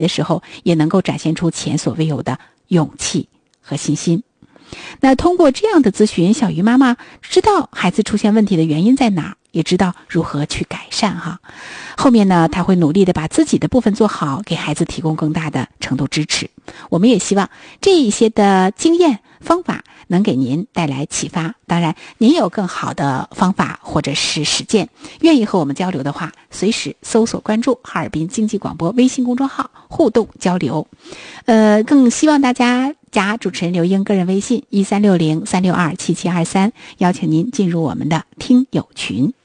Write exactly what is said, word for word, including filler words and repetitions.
的时候，也能够展现出前所未有的勇气和信心。那通过这样的咨询，小鱼妈妈知道孩子出现问题的原因在哪儿，也知道如何去改善哈。后面呢，她会努力的把自己的部分做好，给孩子提供更大的程度支持。我们也希望这一些的经验方法能给您带来启发。当然，您有更好的方法或者是实践，愿意和我们交流的话，随时搜索关注哈尔滨经济广播微信公众号互动交流。呃，更希望大家加主持人刘英个人微信一三六零三六二七七二三，邀请您进入我们的听友群。